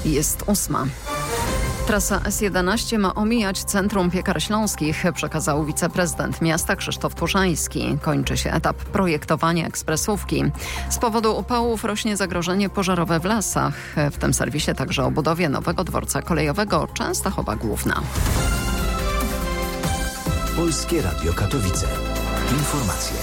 Jest 8. Trasa S11 ma omijać centrum Piekar Śląskich, przekazał wiceprezydent miasta Krzysztof Tłuszański. Kończy się etap projektowania ekspresówki. Z powodu upałów rośnie zagrożenie pożarowe w lasach. W tym serwisie także o budowie nowego dworca kolejowego Częstochowa Główna. Polskie Radio Katowice. Informacje.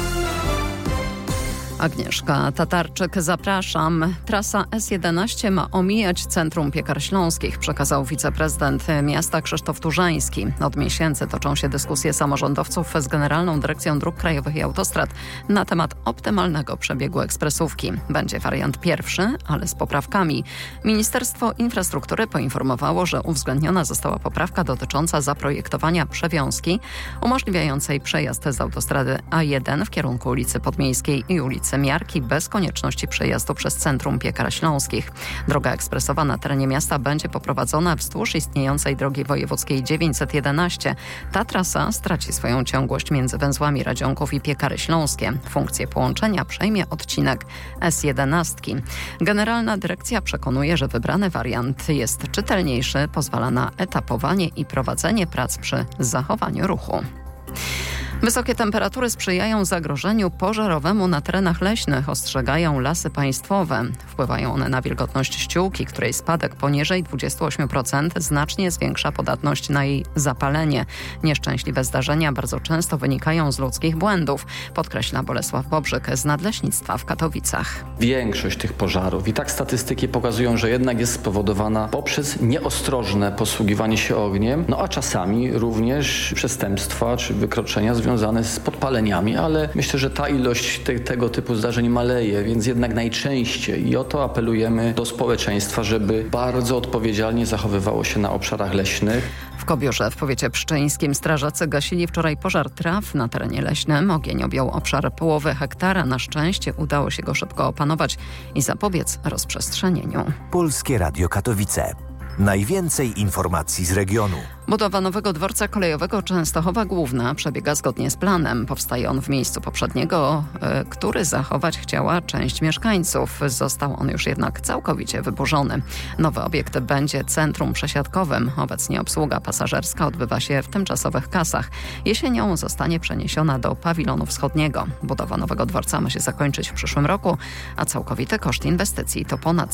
Agnieszka Tatarczyk, zapraszam. Trasa S11 ma omijać centrum Piekar Śląskich, przekazał wiceprezydent miasta Krzysztof Tłuszański. Od miesięcy toczą się dyskusje samorządowców z Generalną Dyrekcją Dróg Krajowych i Autostrad na temat optymalnego przebiegu ekspresówki. Będzie wariant pierwszy, ale z poprawkami. Ministerstwo Infrastruktury poinformowało, że uwzględniona została poprawka dotycząca zaprojektowania przewiązki umożliwiającej przejazd z autostrady A1 w kierunku ulicy Podmiejskiej i ulicy Miarki bez konieczności przejazdu przez centrum Piekar Śląskich. Droga ekspresowa na terenie miasta będzie poprowadzona wzdłuż istniejącej drogi wojewódzkiej 911. Ta trasa straci swoją ciągłość między węzłami Radzionków i Piekary Śląskie. Funkcję połączenia przejmie odcinek S11. Generalna Dyrekcja przekonuje, że wybrany wariant jest czytelniejszy, pozwala na etapowanie i prowadzenie prac przy zachowaniu ruchu. Wysokie temperatury sprzyjają zagrożeniu pożarowemu na terenach leśnych, ostrzegają Lasy Państwowe. Wpływają one na wilgotność ściółki, której spadek poniżej 28% znacznie zwiększa podatność na jej zapalenie. Nieszczęśliwe zdarzenia bardzo często wynikają z ludzkich błędów, podkreśla Bolesław Bobrzyk z Nadleśnictwa w Katowicach. Większość tych pożarów i tak statystyki pokazują, że jednak jest spowodowana poprzez nieostrożne posługiwanie się ogniem, a czasami również przestępstwa czy wykroczenia związane z podpaleniami, ale myślę, że ta ilość tego typu zdarzeń maleje, więc jednak najczęściej i o to apelujemy do społeczeństwa, żeby bardzo odpowiedzialnie zachowywało się na obszarach leśnych. W Kobiórze w powiecie pszczyńskim strażacy gasili wczoraj pożar traw na terenie leśnym. Ogień objął obszar połowy hektara. Na szczęście udało się go szybko opanować i zapobiec rozprzestrzenieniu. Polskie Radio Katowice. Najwięcej informacji z regionu. Budowa nowego dworca kolejowego Częstochowa Główna przebiega zgodnie z planem. Powstaje on w miejscu poprzedniego, który zachować chciała część mieszkańców. Został on już jednak całkowicie wyburzony. Nowy obiekt będzie centrum przesiadkowym. Obecnie obsługa pasażerska odbywa się w tymczasowych kasach. Jesienią zostanie przeniesiona do pawilonu wschodniego. Budowa nowego dworca ma się zakończyć w przyszłym roku, a całkowity koszt inwestycji to ponad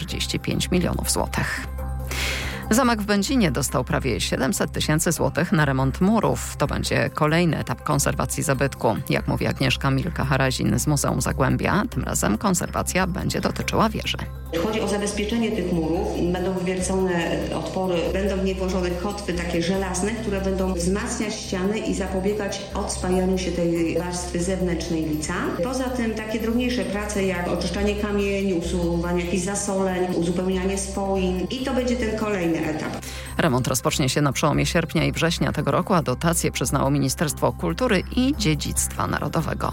145 milionów złotych. Zamek w Będzinie dostał prawie 700 000 złotych na remont murów. To będzie kolejny etap konserwacji zabytku. Jak mówi Agnieszka Milka-Harazin z Muzeum Zagłębia, tym razem konserwacja będzie dotyczyła wieży. Chodzi o zabezpieczenie tych murów. Będą wywiercone otwory, będą w nie włożone kotwy takie żelazne, które będą wzmacniać ściany i zapobiegać odspajaniu się tej warstwy zewnętrznej lica. Poza tym takie drobniejsze prace jak oczyszczanie kamieni, usuwanie jakichś zasoleń, uzupełnianie spoin i to będzie ten kolejny etap. Remont rozpocznie się na przełomie sierpnia i września tego roku, a dotacje przyznało Ministerstwo Kultury i Dziedzictwa Narodowego.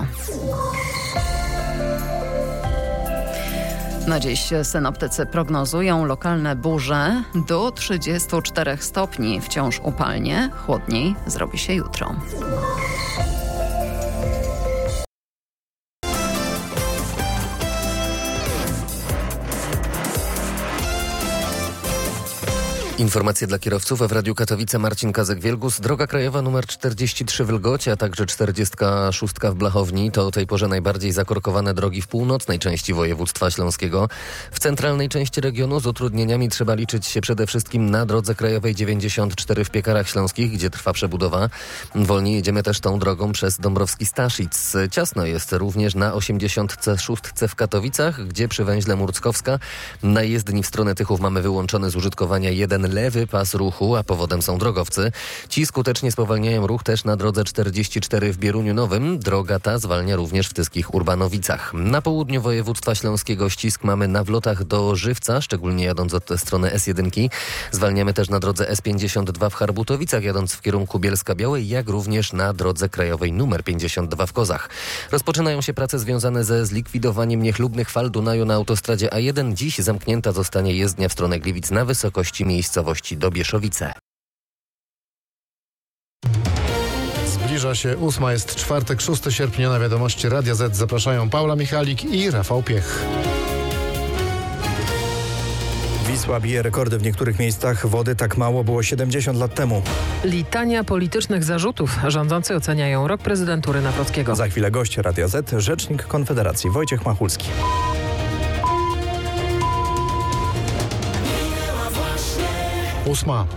Na dziś synoptycy prognozują lokalne burze do 34 stopni. Wciąż upalnie, chłodniej zrobi się jutro. Informacje dla kierowców w Radiu Katowice. Marcin Kazek-Wielgus. Droga krajowa nr 43 w Lgocie, a także 46 w Blachowni to o tej porze najbardziej zakorkowane drogi w północnej części województwa śląskiego. W centralnej części regionu z utrudnieniami trzeba liczyć się przede wszystkim na drodze krajowej 94 w Piekarach Śląskich, gdzie trwa przebudowa. Wolniej jedziemy też tą drogą przez Dąbrowski Staszic. Ciasno jest również na 86 w Katowicach, gdzie przy węźle Murckowska na jezdni w stronę Tychów mamy wyłączony z użytkowania jeden lewy pas ruchu, a powodem są drogowcy. Ci skutecznie spowalniają ruch też na drodze 44 w Bieruniu Nowym. Droga ta zwalnia również w Tyskich Urbanowicach. Na południu województwa śląskiego ścisk mamy na wlotach do Żywca, szczególnie jadąc od strony S1. Zwalniamy też na drodze S52 w Harbutowicach, jadąc w kierunku Bielska-Białej, jak również na drodze krajowej nr 52 w Kozach. Rozpoczynają się prace związane ze zlikwidowaniem niechlubnych fal Dunaju na autostradzie A1. Dziś zamknięta zostanie jezdnia w stronę Gliwic na wysokości miejscowości Dobieszowice. Zbliża się 8, jest czwartek, 6 sierpnia. Na wiadomości Radia Z zapraszają Paula Michalik i Rafał Piech. Wisła bije rekordy w niektórych miejscach. Wody tak mało było 70 lat temu. Litania politycznych zarzutów. Rządzący oceniają rok prezydentury Nawrockiego. Za chwilę gość Radia Z, rzecznik Konfederacji Wojciech Machulski. Ósma.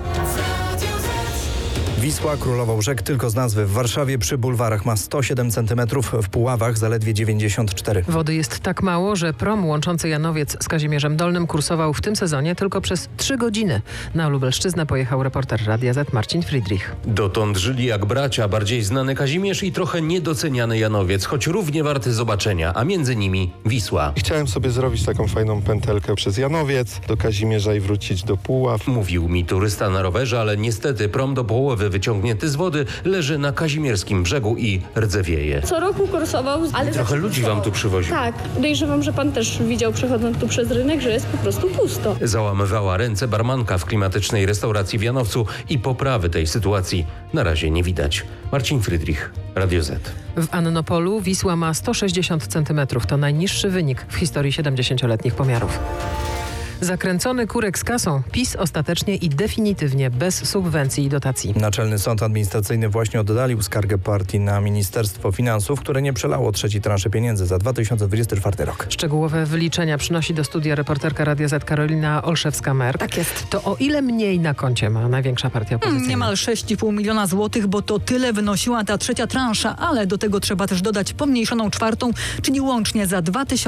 Wisła królował rzek tylko z nazwy. W Warszawie przy bulwarach ma 107 cm, w Puławach zaledwie 94. Wody jest tak mało, że prom łączący Janowiec z Kazimierzem Dolnym kursował w tym sezonie tylko przez 3 godziny. Na Lubelszczyznę pojechał reporter Radia Z Marcin Friedrich. Dotąd żyli jak bracia, bardziej znany Kazimierz i trochę niedoceniany Janowiec, choć równie warty zobaczenia, a między nimi Wisła. Chciałem sobie zrobić taką fajną pętelkę przez Janowiec do Kazimierza i wrócić do Puław. Mówił mi turysta na rowerze, ale niestety prom do połowy wyciągnięty z wody leży na kazimierskim brzegu i rdzewieje. Co roku kursował, ale... Trochę ludzi wam tu przywoził. Tak, podejrzewam, że pan też widział przechodząc tu przez rynek, że jest po prostu pusto. Załamywała ręce barmanka w klimatycznej restauracji w Janowcu i poprawy tej sytuacji na razie nie widać. Marcin Friedrich, Radio Z. W Annopolu Wisła ma 160 cm. To najniższy wynik w historii 70-letnich pomiarów. Zakręcony kurek z kasą. PiS ostatecznie i definitywnie bez subwencji i dotacji. Naczelny Sąd Administracyjny właśnie oddalił skargę partii na Ministerstwo Finansów, które nie przelało trzeciej transzy pieniędzy za 2024 rok. Szczegółowe wyliczenia przynosi do studia reporterka Radia Z Karolina Olszewska-Merk. Tak jest. To o ile mniej na koncie ma największa partia opozycyjna? Niemal 6,5 miliona złotych, bo to tyle wynosiła ta trzecia transza, ale do tego trzeba też dodać pomniejszoną czwartą, czyli łącznie za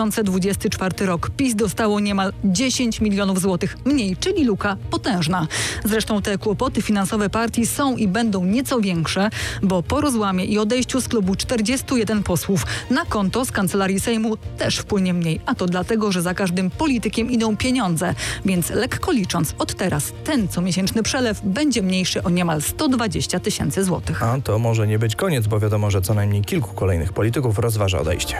2024 rok PiS dostało niemal 10 milionów złotych mniej, czyli luka potężna. Zresztą te kłopoty finansowe partii są i będą nieco większe, bo po rozłamie i odejściu z klubu 41 posłów na konto z Kancelarii Sejmu też wpłynie mniej, a to dlatego, że za każdym politykiem idą pieniądze, więc lekko licząc od teraz ten comiesięczny przelew będzie mniejszy o niemal 120 tysięcy złotych. A to może nie być koniec, bo wiadomo, że co najmniej kilku kolejnych polityków rozważa odejście.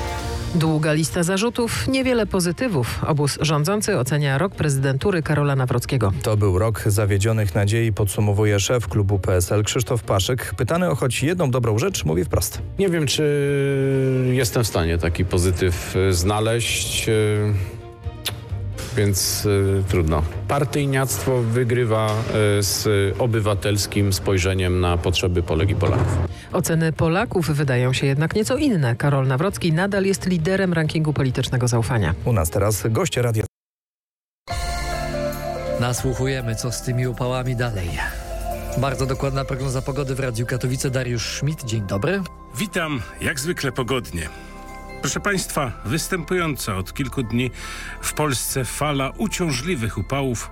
Długa lista zarzutów, niewiele pozytywów. Obóz rządzący ocenia rok prezydentury Karola Nawrockiego. To był rok zawiedzionych nadziei, podsumowuje szef klubu PSL Krzysztof Paszyk. Pytany o choć jedną dobrą rzecz, mówi wprost. Nie wiem, czy jestem w stanie taki pozytyw znaleźć, więc trudno. Partyjniactwo wygrywa z obywatelskim spojrzeniem na potrzeby Polek i Polaków. Oceny Polaków wydają się jednak nieco inne. Karol Nawrocki nadal jest liderem rankingu politycznego zaufania. U nas teraz goście Radia. Nasłuchujemy, co z tymi upałami dalej. Bardzo dokładna prognoza pogody w Radiu Katowice. Dariusz Schmidt, dzień dobry. Witam, jak zwykle pogodnie. Proszę Państwa, występująca od kilku dni w Polsce fala uciążliwych upałów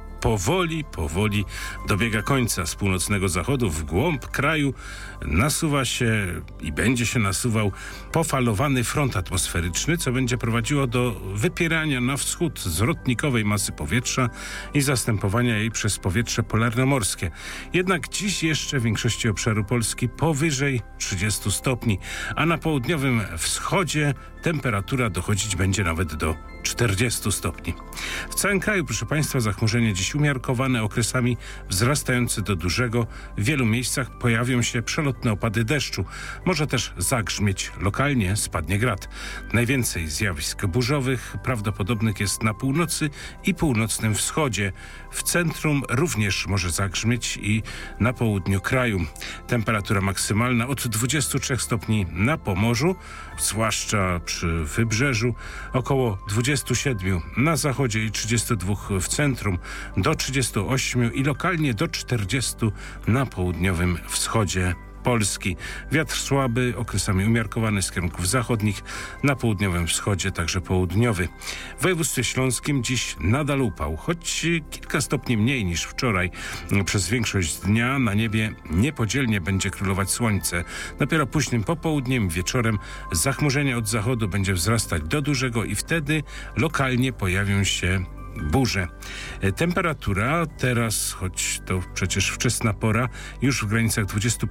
powoli dobiega końca. Z północnego zachodu w głąb kraju nasuwa się i będzie się nasuwał pofalowany front atmosferyczny, co będzie prowadziło do wypierania na wschód zwrotnikowej masy powietrza i zastępowania jej przez powietrze polarnomorskie. Jednak dziś jeszcze w większości obszaru Polski powyżej 30 stopni, a na południowym wschodzie temperatura dochodzić będzie nawet do 40 stopni. W całym kraju, proszę Państwa, zachmurzenie dziś umiarkowane, okresami wzrastające do dużego. W wielu miejscach pojawią się przelotne opady deszczu. Może też zagrzmieć lokalnie, spadnie grad. Najwięcej zjawisk burzowych prawdopodobnych jest na północy i północnym wschodzie. W centrum również może zagrzmieć i na południu kraju. Temperatura maksymalna od 23 stopni na Pomorzu, zwłaszcza przy wybrzeżu, około 27 na zachodzie i 32 w centrum, do 38 i lokalnie do 40 na południowym wschodzie Polski. Wiatr słaby, okresami umiarkowany z kierunków zachodnich, na południowym wschodzie także południowy. W województwie śląskim dziś nadal upał, choć kilka stopni mniej niż wczoraj. Przez większość dnia na niebie niepodzielnie będzie królować słońce. Dopiero późnym popołudniem, wieczorem zachmurzenie od zachodu będzie wzrastać do dużego i wtedy lokalnie pojawią się burze. Temperatura teraz, choć to przecież wczesna pora, już w granicach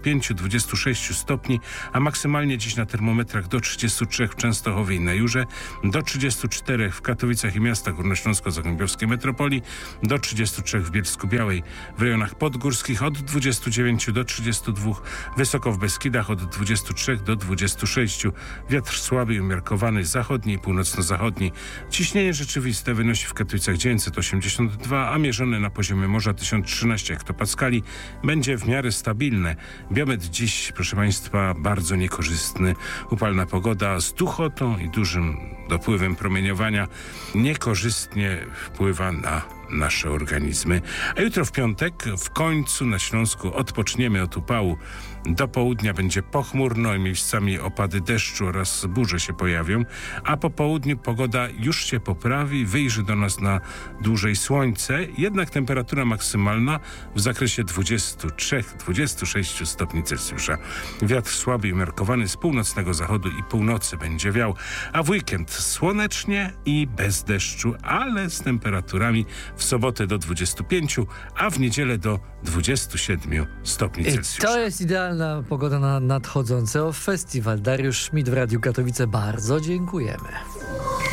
25-26 stopni, a maksymalnie dziś na termometrach do 33 w Częstochowie i na Jurze, do 34 w Katowicach i miastach górnośląsko-zagłębiowskiej metropolii, do 33 w Bielsku-Białej. W rejonach podgórskich od 29 do 32, wysoko w Beskidach od 23 do 26. Wiatr słaby i umiarkowany, zachodni i północno-zachodni. Ciśnienie rzeczywiste wynosi w Katowicach Katowicach 982, a mierzone na poziomie morza 1013 hektopaskali będzie w miarę stabilne. Biometr dziś, proszę Państwa, bardzo niekorzystny. Upalna pogoda z duchotą i dużym dopływem promieniowania niekorzystnie wpływa na nasze organizmy. A jutro w piątek w końcu na Śląsku odpoczniemy od upału. Do południa będzie pochmurno i miejscami opady deszczu oraz burze się pojawią, a po południu pogoda już się poprawi, wyjrzy do nas na dłużej słońce, jednak temperatura maksymalna w zakresie 23-26 stopni Celsjusza. Wiatr słaby i umiarkowany z północnego zachodu i północy będzie wiał, a w weekend słonecznie i bez deszczu, ale z temperaturami w sobotę do 25, a w niedzielę do 27 stopni Celsjusza. To jest idealna pogoda na nadchodzący festiwal. Dariusz Schmidt w Radiu Katowice. Bardzo dziękujemy.